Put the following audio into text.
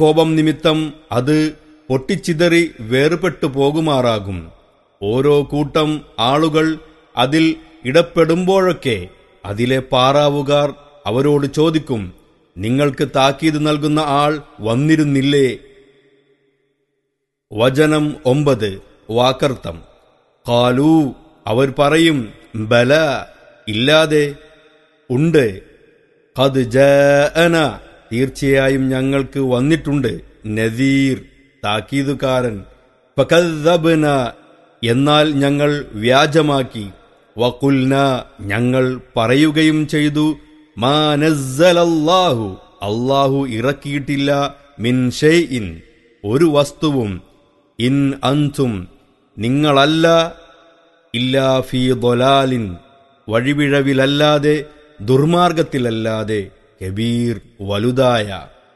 കോപം നിമിത്തം അത് പൊട്ടിച്ചിതറി വേറുപെട്ടു പോകുമാറാകും. ഓരോ കൂട്ടം ആളുകൾ അതിൽ ഇടപെടുമ്പോഴൊക്കെ അതിലെ പാറാവുകാർ അവരോട് ചോദിക്കും, നിങ്ങൾക്ക് താക്കീത് നൽകുന്ന ആൾ വന്നിരുന്നില്ലേ? വചനം 9 വാക്കർത്ഥം. ഖാലൂ അവർ പറയും, ബല ഇല്ലാതെ ഉണ്ട്, ഖദ് ജാഅന തീർച്ചയായും ഞങ്ങൾക്ക് വന്നിട്ടുണ്ട്, നദീർ താക്കീതുകാരൻ, ഫകദ്ദബ്ന എന്നാൽ ഞങ്ങൾ വ്യാജമാക്കി, വഖുൽന ഞങ്ങൾ പറയുകയും ചെയ്തു, മാ നസ്സലല്ലാഹു അല്ലാഹു ഇറക്കിയിട്ടില്ല, മിൻ ഷൈഇൻ ഒരു വസ്തുവും, ഇൻ അൻതും നിങ്ങളല്ല, ഇല്ലാ ഫീ ളലാലിൻ വഴിപിഴവിലല്ലാതെ ദുർമാർഗത്തിലല്ലാതെ, കബീർ വലുതായ